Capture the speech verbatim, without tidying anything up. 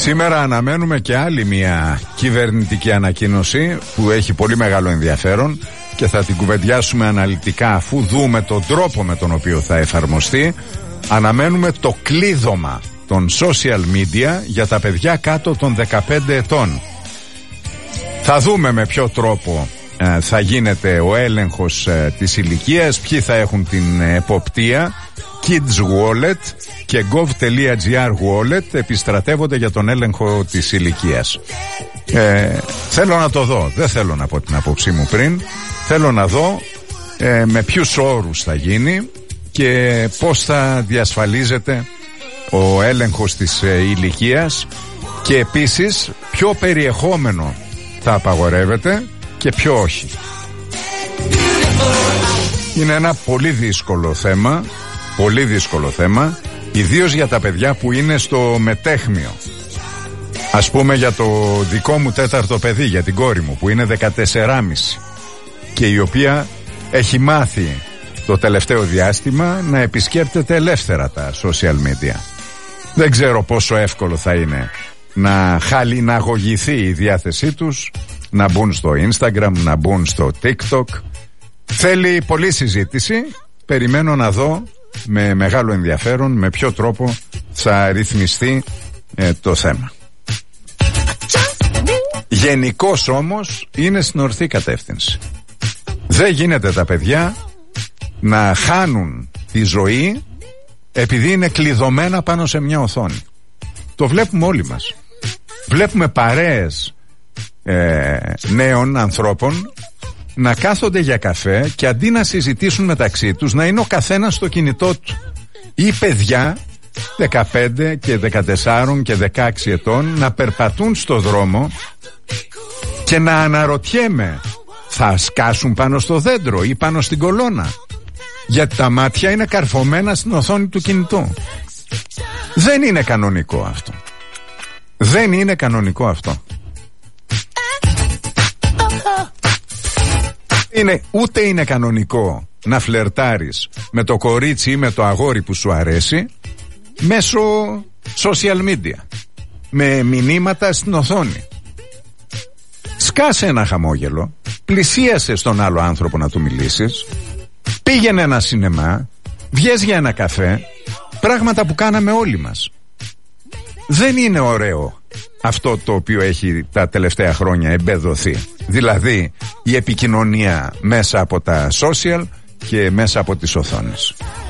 Σήμερα αναμένουμε και άλλη μια κυβερνητική ανακοίνωση που έχει πολύ μεγάλο ενδιαφέρον και θα την κουβεντιάσουμε αναλυτικά αφού δούμε τον τρόπο με τον οποίο θα εφαρμοστεί. Αναμένουμε το κλείδωμα των social media για τα παιδιά κάτω των δεκαπέντε ετών. Θα δούμε με ποιο τρόπο ε, θα γίνεται ο έλεγχος ε, της ηλικίας, ποιοι θα έχουν την εποπτεία. Kids Wallet και gov.gr Wallet επιστρατεύονται για τον έλεγχο της ηλικίας. Ε, θέλω να το δω, δεν θέλω να πω την απόψή μου πριν. Θέλω να δω ε, με ποιους όρους θα γίνει και πώς θα διασφαλίζεται ο έλεγχος της ε, ηλικίας και επίσης ποιο περιεχόμενο θα απαγορεύεται και ποιο όχι. Είναι ένα πολύ δύσκολο θέμα, πολύ δύσκολο θέμα, ιδίως για τα παιδιά που είναι στο μετέχμιο. Ας πούμε για το δικό μου τέταρτο παιδί, για την κόρη μου που είναι δεκατεσσεράμισι και η οποία έχει μάθει το τελευταίο διάστημα να επισκέπτεται ελεύθερα τα social media. Δεν ξέρω πόσο εύκολο θα είναι να χαλιναγωγηθεί η διάθεσή τους, να μπουν στο Instagram, να μπουν στο TikTok. Θέλει πολλή συζήτηση. Περιμένω να δω με μεγάλο ενδιαφέρον με ποιο τρόπο θα ρυθμιστεί ε, το θέμα. Γενικώς όμως είναι στην ορθή κατεύθυνση. Δεν γίνεται τα παιδιά να χάνουν τη ζωή επειδή είναι κλειδωμένα πάνω σε μια οθόνη. Το βλέπουμε όλοι μας. Βλέπουμε παρέες ε, νέων ανθρώπων να κάθονται για καφέ και αντί να συζητήσουν μεταξύ τους να είναι ο καθένας στο κινητό του. Ή παιδιά δεκαπέντε και δεκατέσσερα και δεκαέξι ετών να περπατούν στο δρόμο και να αναρωτιέμαι, θα σκάσουν πάνω στο δέντρο ή πάνω στην κολόνα, γιατί τα μάτια είναι καρφωμένα στην οθόνη του κινητού. Δεν είναι κανονικό αυτό. Δεν είναι κανονικό αυτό. Είναι, ούτε είναι κανονικό να φλερτάρεις με το κορίτσι ή με το αγόρι που σου αρέσει μέσω social media, με μηνύματα στην οθόνη. Σκάσε ένα χαμόγελο, πλησίασε στον άλλο άνθρωπο να του μιλήσεις, πήγαινε ένα σινεμά, βγες για ένα καφέ, πράγματα που κάναμε όλοι μας. Δεν είναι ωραίο αυτό το οποίο έχει τα τελευταία χρόνια εμπεδοθεί, δηλαδή η επικοινωνία μέσα από τα social και μέσα από τις οθόνες.